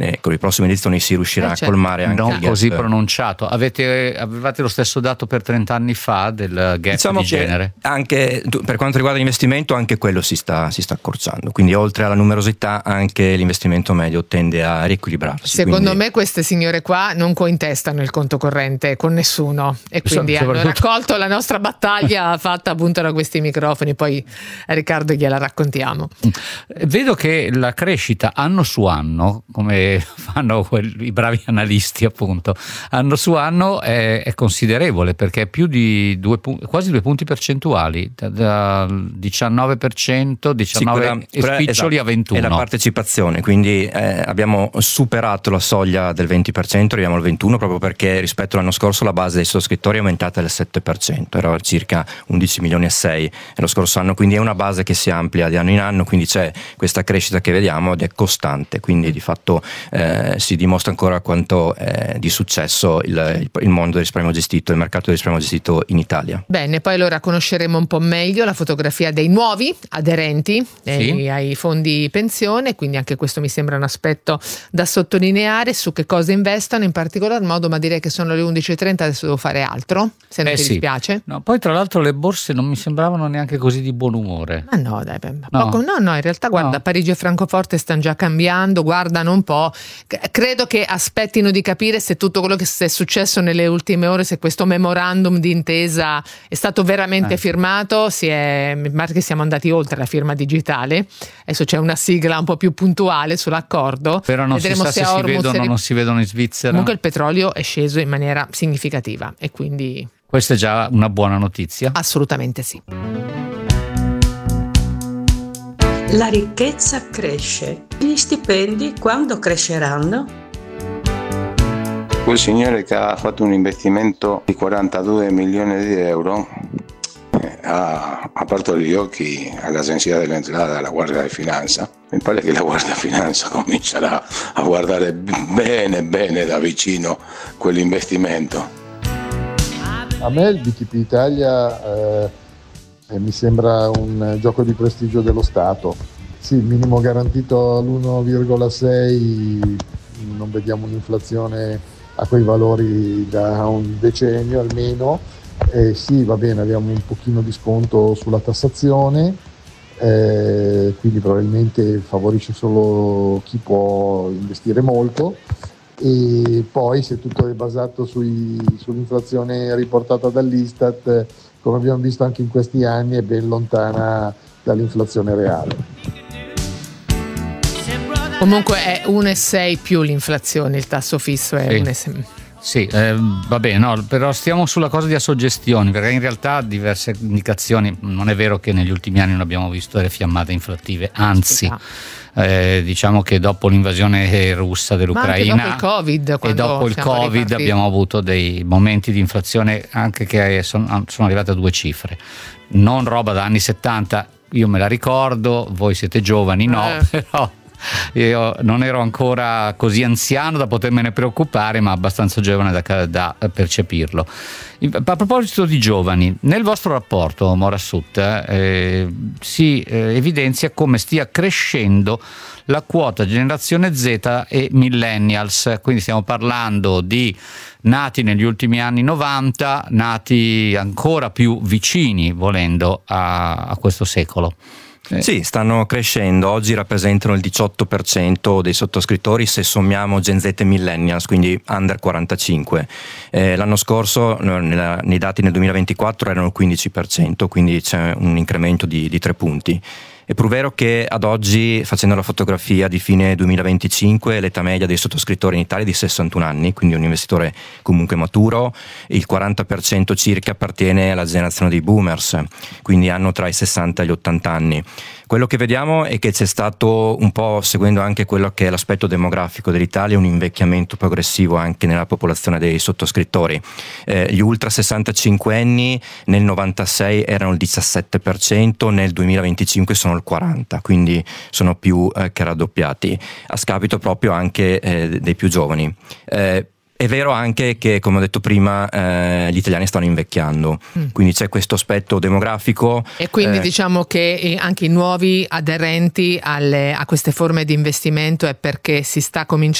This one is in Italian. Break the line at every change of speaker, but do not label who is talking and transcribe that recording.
con le prossime edizioni si riuscirà a colmare anche
non
il gap.
Così pronunciato. Avevate lo stesso dato per 30 anni fa del gap, diciamo, di genere?
Anche per quanto riguarda l'investimento, anche quello si sta accorciando, quindi oltre alla numerosità anche l'investimento medio tende a riequilibrarsi.
Secondo me queste signore qua non cointestano il conto corrente con nessuno e quindi hanno raccolto la nostra battaglia fatta appunto da questi microfoni, poi a Riccardo gliela raccontiamo.
Vedo che la crescita anno su anno, come fanno i bravi analisti appunto, anno su anno è considerevole, perché è più di quasi 2 punti percentuali, da 19%, 19 e spiccioli a 21.
È la partecipazione, quindi abbiamo superato la soglia del 20%, arriviamo al 21% proprio perché rispetto all'anno scorso la base dei sottoscrittori è aumentata del 7%, era circa 11 milioni e 6 lo scorso anno, quindi è una base che si amplia di anno in anno, quindi c'è questa crescita che vediamo ed è costante, quindi di fatto si dimostra ancora quanto di successo il mondo del risparmio gestito, il mercato del risparmio gestito in Italia.
Bene, poi allora conosceremo un po' meglio la fotografia dei nuovi aderenti ai fondi pensione, quindi anche questo mi sembra un aspetto da sottolineare, su che cosa investono in particolar modo, ma direi che sono le 11:30, adesso devo fare altro, se non ti dispiace.
No, poi tra l'altro le borse non mi sembravano neanche così di buon umore.
Ma no, dai, no, in realtà guarda, Parigi e Francoforte stanno già cambiando, guardano un po', credo che aspettino di capire se tutto quello che è successo nelle ultime ore, se questo memorandum di intesa è stato veramente firmato, mi pare che siamo andati oltre la firma digitale, adesso c'è una sigla un po' più puntuale sull'accordo,
però non vedremo si sa se si vedono o non si vedono in Svizzera.
Comunque il petrolio è sceso in maniera significativa e quindi
questa è già una buona notizia.
Assolutamente sì.
La ricchezza cresce. Gli stipendi quando cresceranno?
Quel signore che ha fatto un investimento di 42 milioni di euro ha aperto gli occhi all'Agenzia dell'Entrata, alla Guardia di Finanza. Mi pare che la Guardia di Finanza comincerà a guardare bene da vicino quell'investimento.
A me il BTP Italia mi sembra un gioco di prestigio dello Stato. Sì, il minimo garantito all'1,6, non vediamo un'inflazione a quei valori da un decennio almeno. Sì, va bene, abbiamo un pochino di sconto sulla tassazione, quindi probabilmente favorisce solo chi può investire molto. E poi se tutto è basato sull'inflazione riportata dall'Istat, come abbiamo visto anche in questi anni, è ben lontana dall'inflazione reale.
Comunque è 1,6 più l'inflazione, il tasso fisso è 1,6.
Sì, vabbè, no, però stiamo sulla cosa di assuggestioni, perché in realtà diverse indicazioni, non è vero che negli ultimi anni non abbiamo visto delle fiammate inflattive, anzi diciamo che dopo l'invasione russa dell'Ucraina
e
dopo il Covid abbiamo avuto dei momenti di inflazione anche che sono arrivate a 2 cifre, non roba da anni 70, io me la ricordo, voi siete giovani, no, però io non ero ancora così anziano da potermene preoccupare, ma abbastanza giovane da percepirlo. A proposito di giovani, nel vostro rapporto Morassut si evidenzia come stia crescendo la quota generazione Z e millennials, quindi stiamo parlando di nati negli ultimi anni 90, nati ancora più vicini, volendo, a questo secolo.
Sì, stanno crescendo, oggi rappresentano il 18% dei sottoscrittori se sommiamo Gen Z e Millennials, quindi under 45. L'anno scorso nei dati nel 2024 erano il 15%, quindi c'è un incremento di 3 punti. È pur vero che ad oggi, facendo la fotografia di fine 2025, l'età media dei sottoscrittori in Italia è di 61 anni, quindi un investitore comunque maturo, il 40% circa appartiene alla generazione dei boomers, quindi hanno tra i 60 e gli 80 anni. Quello che vediamo è che c'è stato un po', seguendo anche quello che è l'aspetto demografico dell'Italia, un invecchiamento progressivo anche nella popolazione dei sottoscrittori. Gli ultra 65 anni nel 96 erano il 17%, nel 2025 sono il 40%, quindi sono più che raddoppiati, a scapito proprio anche dei più giovani. È vero anche che, come ho detto prima, gli italiani stanno invecchiando, quindi c'è questo aspetto demografico.
E quindi diciamo che anche i nuovi aderenti a queste forme di investimento è perché si sta cominciando